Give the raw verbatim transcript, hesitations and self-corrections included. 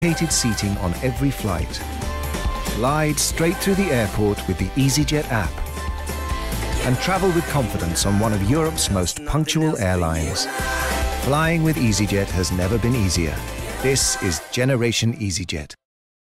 Dedicated seating on every flight. Glide straight through the airport with the easyJet app. And travel with confidence on one of Europe's most punctual airlines. Flying with easyJet has never been easier. This is Generation easyJet.